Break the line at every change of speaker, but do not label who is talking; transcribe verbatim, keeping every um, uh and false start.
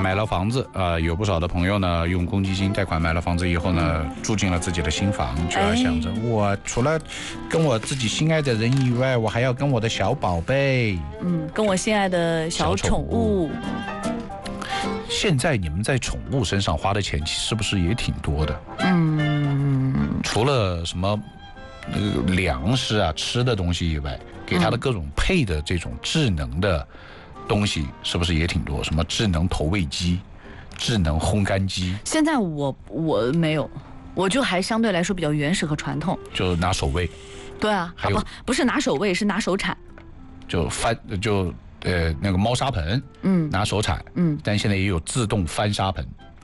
买了房子啊、呃，有不少的朋友呢用公积金贷款买了房子以后呢，住进了自己的新房，就要想着、哎、我除了跟我自己心爱的人以外，我还要跟我的小宝贝，
嗯，跟我心爱的小宠物。
现在你们在宠物身上花的钱是不是也挺多的？
嗯，
除了什么呃粮食啊吃的东西以外，给它的各种配的这种智能的东西是不是也挺多？什么智能投喂机、智能烘干机？
现在我我没有，我就还相对来说比较原始和传统，
就拿手喂。
对啊，还有、啊、不不是拿手喂，是拿手铲，
就翻就呃那个猫砂盆，嗯，拿手铲，嗯，但现在也有自动翻砂盆。